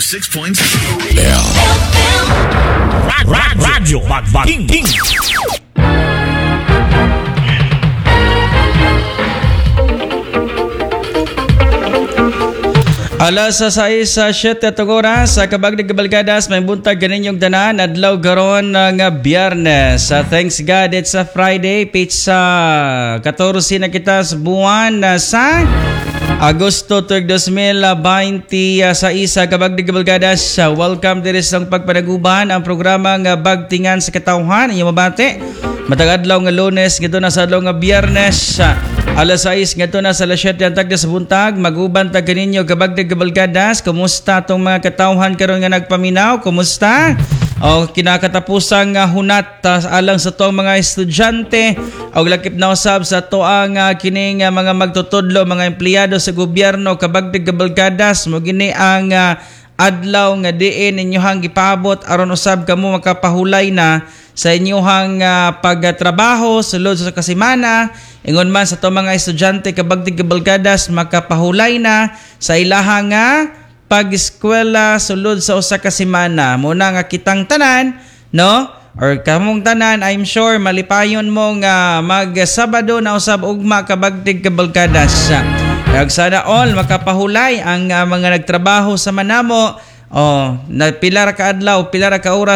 106.7 Radyo Bagbaking. Alas sa 6:07 oras sa kabagdig kabalgadas may buntag ganinyong tanan adlaw garon ng Biyernes. Thanks God it's a Friday, pizza 14 na kita sa buwan sa Agosto 2020 sa isa kabagdig kabalgadas. Welcome diri sa pagpanaguban ang programa nga Bagtingan sa Katawhan. Inyong mabati matag adlaw nga Lunes ngadto na sa adlaw nga Biyernes. Alas 6 ngadto na sa alas 7 ang tagda sa buntag. Mag-uban tag kaninyo kabagdig kabalgadas. Kumusta tong mga katawhan karon nga nagpaminaw? Kumusta? O kinakatapusang hunat alang sa tong mga estudyante o lakip na usab sa toang kining mga magtutudlo, mga empleyado sa gobyerno kabagdig kabalgadas mo gini ang adlaw nga diin inyohang gipaabot aron usab kamo makapahulay na sa inyohang pagtrabaho sulod sa kasimana. Ingon man sa to mga estudyante kabagdig kabalgadas makapahulay na sa ilahang pag-eskwela sulod sa usa ka semana. Muna nga kitang tanan, no? Or kamong tanan, I'm sure malipayon mo nga mag-Sabado na usab ugma kabagdig kabalgadas. Kag sana all makapahulay ang mga nagtrabaho sa manamo. Na pila ra ka adlaw, pila ra ka oras